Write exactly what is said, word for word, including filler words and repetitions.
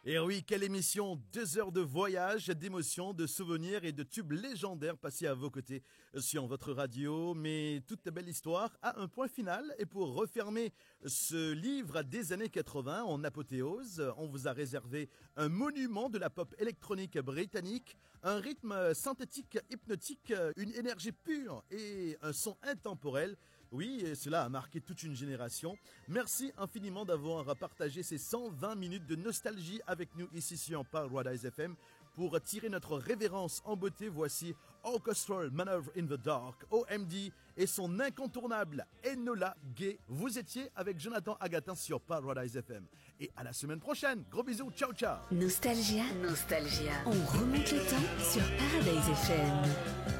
Et oui, quelle émission! Deux heures de voyage, d'émotions, de souvenirs et de tubes légendaires passés à vos côtés sur votre radio. Mais toute belle histoire a un point final. Et pour refermer ce livre des années quatre-vingts en apothéose, on vous a réservé un monument de la pop électronique britannique, un rythme synthétique hypnotique, une énergie pure et un son intemporel. Oui, et cela a marqué toute une génération. Merci infiniment d'avoir partagé ces cent vingt minutes de nostalgie avec nous ici sur Paradise F M. Pour tirer notre révérence en beauté, voici Orchestral Manoeuvre in the Dark, O M D, et son incontournable Enola Gay. Vous étiez avec Jonathan Agatin sur Paradise F M. Et à la semaine prochaine. Gros bisous, ciao ciao. Nostalgia, Nostalgia. On remonte le temps sur Paradise F M.